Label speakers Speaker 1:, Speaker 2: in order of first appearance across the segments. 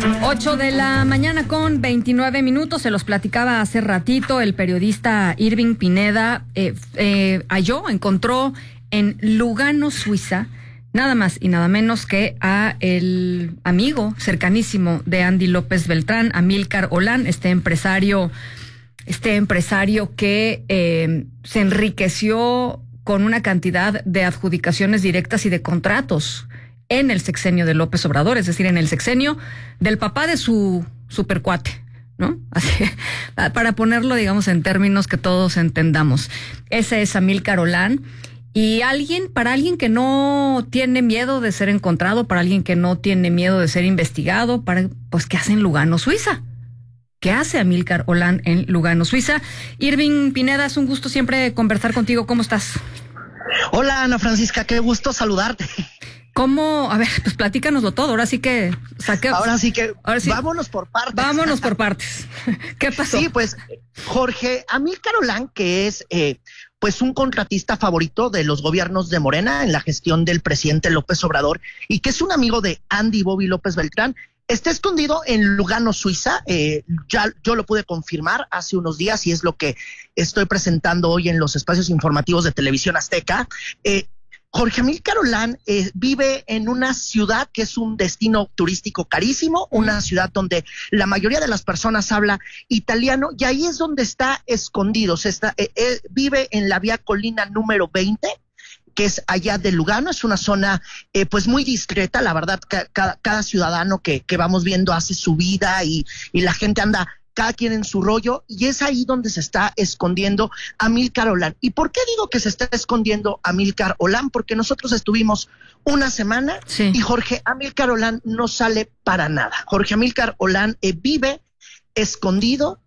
Speaker 1: 8:29 a.m. Se los platicaba hace ratito. El periodista Irving Pineda encontró en Lugano, Suiza, nada más y nada menos que a el amigo cercanísimo de Andy López Beltrán, Amílcar Olán, este empresario que se enriqueció con una cantidad de adjudicaciones directas y de contratos en el sexenio de López Obrador, es decir, en el sexenio del papá de su supercuate, ¿no? Así, para ponerlo, digamos, en términos que todos entendamos. Ese es Amílcar Olán. Y para alguien que no tiene miedo de ser encontrado, para alguien que no tiene miedo de ser investigado, pues, ¿qué hace en Lugano, Suiza? ¿Qué hace Amílcar Olán en Lugano, Suiza? Irving Pineda, es un gusto siempre conversar contigo. ¿Cómo estás?
Speaker 2: Hola, Ana Francisca, qué gusto saludarte.
Speaker 1: ¿Cómo? A ver, pues platícanoslo todo. Ahora sí que
Speaker 2: vámonos por partes.
Speaker 1: Vámonos por partes. ¿Qué pasó?
Speaker 2: Sí, pues Jorge Amílcar Olán, que es pues un contratista favorito de los gobiernos de Morena en la gestión del presidente López Obrador y que es un amigo de Andy Bobby López Beltrán, está escondido en Lugano, Suiza. Ya yo lo pude confirmar hace unos días y es lo que estoy presentando hoy en los espacios informativos de Televisión Azteca. Jorge Amílcar Olán vive en una ciudad que es un destino turístico carísimo, una ciudad donde la mayoría de las personas habla italiano y ahí es donde está escondido. Vive en la vía Colina número 20, que es allá de Lugano. Es una zona pues muy discreta, la verdad. Cada ciudadano que vamos viendo hace su vida y la gente anda cada quien en su rollo, y es ahí donde se está escondiendo Amílcar Olán. ¿Y por qué digo que se está escondiendo Amílcar Olán? Porque nosotros estuvimos una semana y Jorge Amílcar Olán no sale para nada. Jorge Amílcar Olán vive escondido,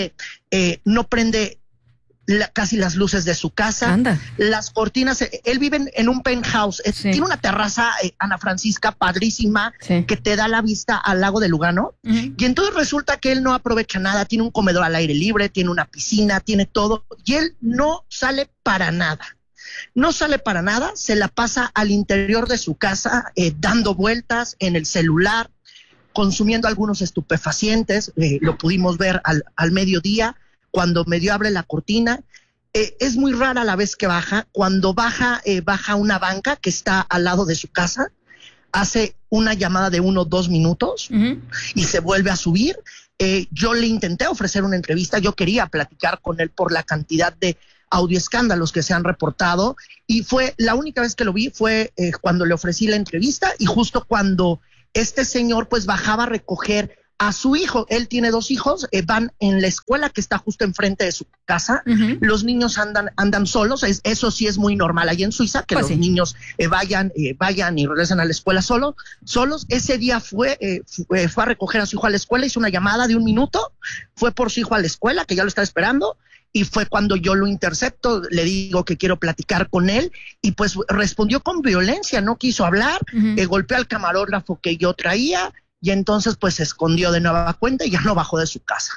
Speaker 2: no prende casi las luces de su casa.
Speaker 1: Anda.
Speaker 2: Las cortinas, él vive en un penthouse, tiene una terraza, Ana Francisca, padrísima, que te da la vista al lago de Lugano, y entonces resulta que él no aprovecha nada, tiene un comedor al aire libre, tiene una piscina, tiene todo, y él no sale para nada. No sale para nada, se la pasa al interior de su casa, dando vueltas en el celular, consumiendo algunos estupefacientes, lo pudimos ver al mediodía, cuando medio abre la cortina. Es muy rara la vez que baja. Cuando baja a una banca que está al lado de su casa, hace una llamada de 1 o 2 minutos y se vuelve a subir. Yo le intenté ofrecer una entrevista, yo quería platicar con él por la cantidad de audioescándalos que se han reportado, y fue la única vez que lo vi fue cuando le ofrecí la entrevista, y justo cuando este señor pues bajaba a recoger a su hijo. Él tiene 2 hijos, van en la escuela que está justo enfrente de su casa. Los niños andan solos, eso sí es muy normal allá en Suiza, que los niños vayan y regresen a la escuela solos. Ese día fue a recoger a su hijo a la escuela, hizo una llamada de 1 minuto, fue por su hijo a la escuela, que ya lo estaba esperando, y fue cuando yo lo intercepto, le digo que quiero platicar con él, y pues respondió con violencia, no quiso hablar, golpeó al camarógrafo que yo traía, y entonces pues se escondió de nueva cuenta y ya no bajó de su casa.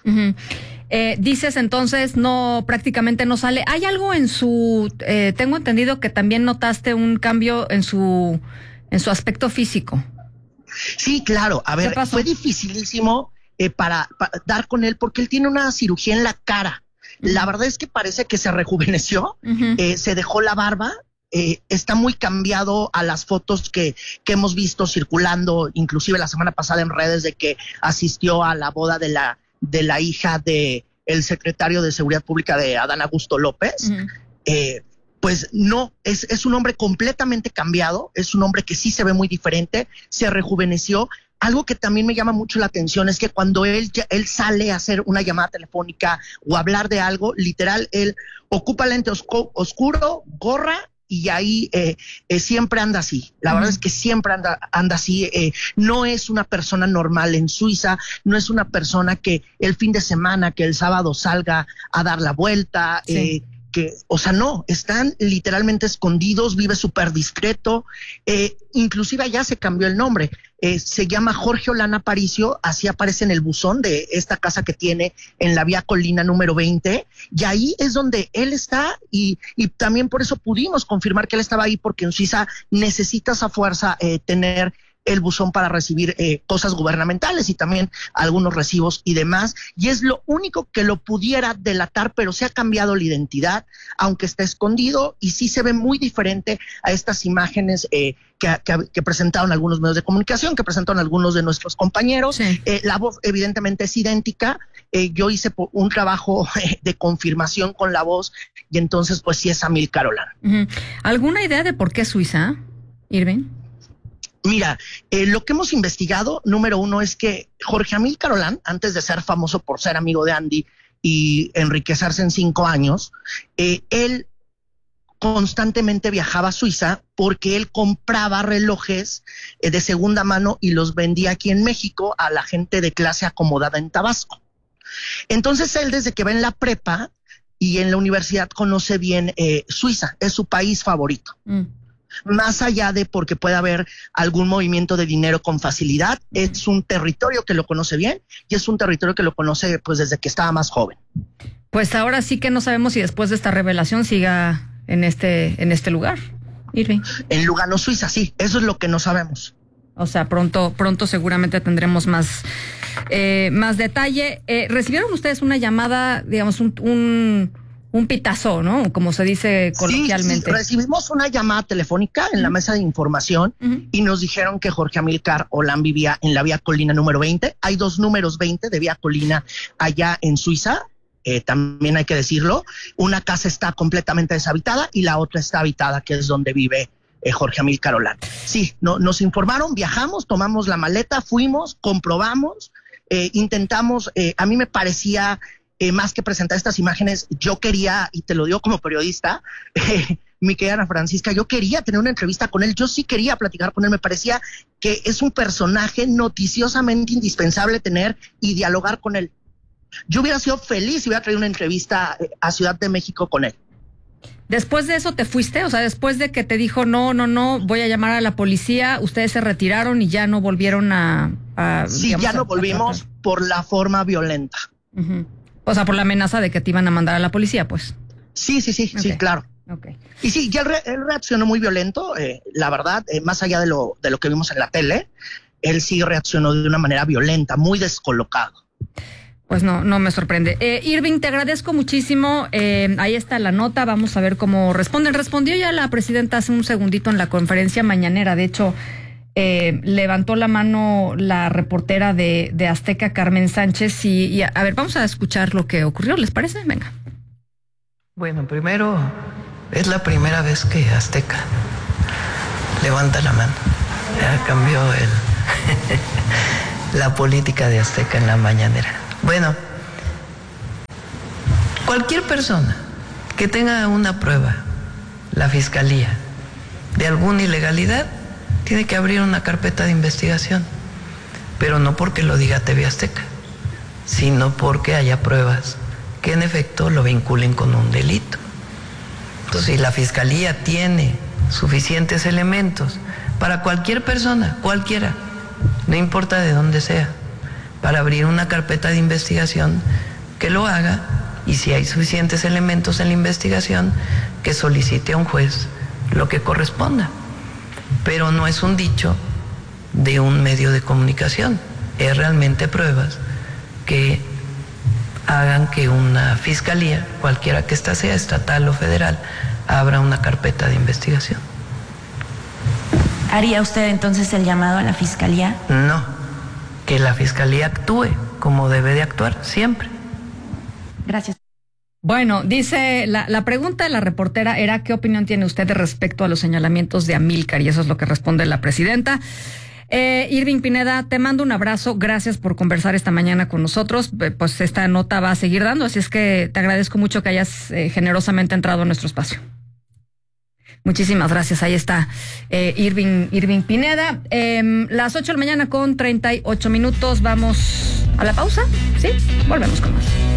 Speaker 1: Dices entonces prácticamente no sale. ¿Hay algo en su, tengo entendido que también notaste un cambio en su aspecto físico?
Speaker 2: Sí, claro. A ver, fue dificilísimo para dar con él porque él tiene una cirugía en la cara. La verdad es que parece que se rejuveneció, se dejó la barba. Está muy cambiado a las fotos que hemos visto circulando, inclusive la semana pasada en redes, de que asistió a la boda de la hija de el secretario de Seguridad Pública de Adán Augusto López. Pues no, es un hombre completamente cambiado, es un hombre que sí se ve muy diferente, se rejuveneció. Algo que también me llama mucho la atención es que cuando él sale a hacer una llamada telefónica o hablar de algo, literal, él ocupa lente oscuro, gorra, y ahí siempre anda así. La verdad es que siempre anda así. No es una persona normal en Suiza, no es una persona que el fin de semana, que el sábado salga a dar la vuelta, no, están literalmente escondidos, vive súper discreto, inclusive allá se cambió el nombre, se llama Jorge Olán Aparicio, así aparece en el buzón de esta casa que tiene en la vía Colina número 20, y ahí es donde él está, y también por eso pudimos confirmar que él estaba ahí, porque en Suiza necesitas a fuerza tener el buzón para recibir cosas gubernamentales y también algunos recibos y demás, y es lo único que lo pudiera delatar, pero se ha cambiado la identidad, aunque está escondido, y sí se ve muy diferente a estas imágenes que presentaron algunos medios de comunicación, que presentaron algunos de nuestros compañeros. Sí. La voz evidentemente es idéntica. Yo hice un trabajo de confirmación con la voz y entonces pues sí es Amílcar Olán.
Speaker 1: ¿Alguna idea de por qué Suiza, Irving?
Speaker 2: Mira, lo que hemos investigado, número uno, es que Jorge Amílcar Olán, antes de ser famoso por ser amigo de Andy y enriquecerse en 5 años, él constantemente viajaba a Suiza porque él compraba relojes de segunda mano y los vendía aquí en México a la gente de clase acomodada en Tabasco. Entonces él, desde que va en la prepa y en la universidad, conoce bien Suiza, es su país favorito. Más allá de porque pueda haber algún movimiento de dinero con facilidad, es un territorio que lo conoce bien y es un territorio que lo conoce pues desde que estaba más joven.
Speaker 1: Pues ahora sí que no sabemos si después de esta revelación siga en este lugar, Irving.
Speaker 2: En Lugano, Suiza, sí, eso es lo que no sabemos.
Speaker 1: O sea, pronto seguramente tendremos más detalle. ¿Recibieron ustedes una llamada, digamos, un pitazo, ¿no? Como se dice coloquialmente.
Speaker 2: Sí, recibimos una llamada telefónica en la mesa de información y nos dijeron que Jorge Amílcar Olán vivía en la Vía Colina número 20. Hay 2 números 20 de Vía Colina allá en Suiza. También hay que decirlo, una casa está completamente deshabitada y la otra está habitada, que es donde vive Jorge Amílcar Olán. Sí, nos informaron, viajamos, tomamos la maleta, fuimos, comprobamos, intentamos, a mí me parecía, más que presentar estas imágenes, yo quería, y te lo digo como periodista, mi querida Ana Francisca, yo quería tener una entrevista con él, yo sí quería platicar con él, me parecía que es un personaje noticiosamente indispensable tener y dialogar con él. Yo hubiera sido feliz si hubiera traído una entrevista a Ciudad de México con él.
Speaker 1: Después de eso te fuiste, o sea, después de que te dijo no, voy a llamar a la policía, ustedes se retiraron y ya no volvieron a
Speaker 2: sí, digamos, ya no volvimos por la forma violenta.
Speaker 1: O sea, por la amenaza de que te iban a mandar a la policía, pues.
Speaker 2: Sí, okay. Sí, claro. Okay. Y sí, ya él reaccionó muy violento, la verdad, más allá de lo que vimos en la tele, él sí reaccionó de una manera violenta, muy descolocado.
Speaker 1: Pues no me sorprende. Irving, te agradezco muchísimo. Ahí está la nota, vamos a ver cómo responden. Respondió ya la presidenta hace un segundito en la conferencia mañanera. De hecho, levantó la mano la reportera de Azteca, Carmen Sánchez, y a ver, vamos a escuchar lo que ocurrió, ¿les parece? Venga.
Speaker 3: Bueno, primero, es la primera vez que Azteca levanta la mano. Ya cambió la política de Azteca en la mañanera. Bueno, cualquier persona que tenga una prueba, la fiscalía, de alguna ilegalidad, tiene que abrir una carpeta de investigación, pero no porque lo diga TV Azteca, sino porque haya pruebas que en efecto lo vinculen con un delito. Entonces, si la fiscalía tiene suficientes elementos para cualquier persona, cualquiera, no importa de dónde sea, para abrir una carpeta de investigación, que lo haga, y si hay suficientes elementos en la investigación, que solicite a un juez lo que corresponda. Pero no es un dicho de un medio de comunicación, es realmente pruebas que hagan que una fiscalía, cualquiera que ésta sea, estatal o federal, abra una carpeta de investigación.
Speaker 4: ¿Haría usted entonces el llamado a la fiscalía?
Speaker 3: No. Que la fiscalía actúe como debe de actuar siempre.
Speaker 4: Gracias.
Speaker 1: Bueno, dice, la pregunta de la reportera era ¿qué opinión tiene usted respecto a los señalamientos de Amílcar? Y eso es lo que responde la presidenta. Irving Pineda, te mando un abrazo, gracias por conversar esta mañana con nosotros, pues esta nota va a seguir dando, así es que te agradezco mucho que hayas generosamente entrado a nuestro espacio. Muchísimas gracias. Ahí está Irving Pineda. Las 8 de la mañana con 38 minutos. Vamos a la pausa. ¿Sí? Volvemos con más.